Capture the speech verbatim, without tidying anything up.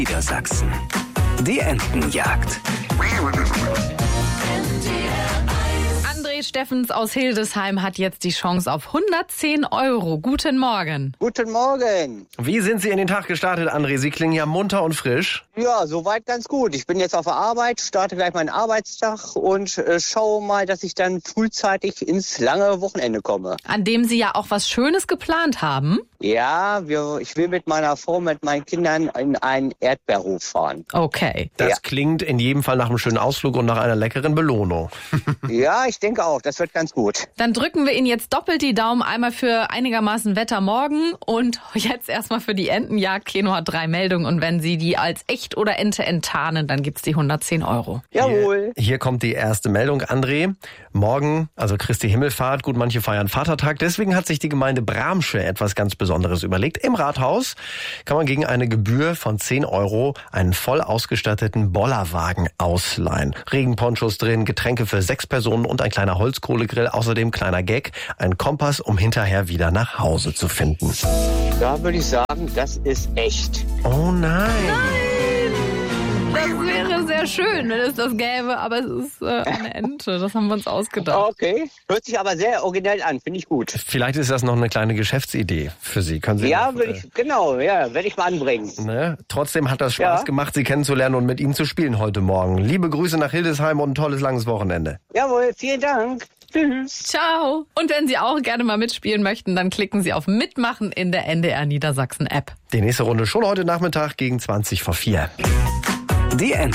Niedersachsen. Die Entenjagd. André Steffens aus Hildesheim hat jetzt die Chance auf hundertzehn Euro. Guten Morgen. Guten Morgen. Wie sind Sie in den Tag gestartet, André? Sie klingen ja munter und frisch. Ja, soweit ganz gut. Ich bin jetzt auf der Arbeit, starte gleich meinen Arbeitstag und äh, schaue mal, dass ich dann frühzeitig ins lange Wochenende komme. An dem Sie ja auch was Schönes geplant haben. Ja, wir, ich will mit meiner Frau, mit meinen Kindern in einen Erdbeerhof fahren. Okay. Das Ja. klingt in jedem Fall nach einem schönen Ausflug und nach einer leckeren Belohnung. Ja, ich denke auch, das wird ganz gut. Dann drücken wir Ihnen jetzt doppelt die Daumen. Einmal für einigermaßen Wetter morgen und jetzt erstmal für die Entenjagd. Keno hat drei Meldungen und wenn Sie die als echt oder Ente enttarnen, dann gibt's die hundertzehn Euro. Jawohl. Hier, hier kommt die erste Meldung, André. Morgen, also Christi Himmelfahrt, gut, manche feiern Vatertag. Deswegen hat sich die Gemeinde Bramsche etwas ganz Besonderes überlegt. Im Rathaus kann man gegen eine Gebühr von zehn Euro einen voll ausgestatteten Bollerwagen ausleihen. Regenponchos drin, Getränke für sechs Personen und ein kleiner Holzkohlegrill. Außerdem kleiner Gag, ein Kompass, um hinterher wieder nach Hause zu finden. Da würde ich sagen, das ist echt. Oh nein. Das wäre sehr schön, wenn es das gäbe, aber es ist äh, eine Ente. Das haben wir uns ausgedacht. Okay. Hört sich aber sehr originell an, finde ich gut. Vielleicht ist das noch eine kleine Geschäftsidee für Sie. Können Sie Ja, noch, würde ich, genau, ja, werde ich mal anbringen. Ne? Trotzdem hat das Spaß Ja. gemacht, Sie kennenzulernen und mit Ihnen zu spielen heute Morgen. Liebe Grüße nach Hildesheim und ein tolles langes Wochenende. Jawohl, vielen Dank. Tschüss. Ciao. Und wenn Sie auch gerne mal mitspielen möchten, dann klicken Sie auf Mitmachen in der N D R Niedersachsen App. Die nächste Runde schon heute Nachmittag gegen zwanzig vor vier. Die Enten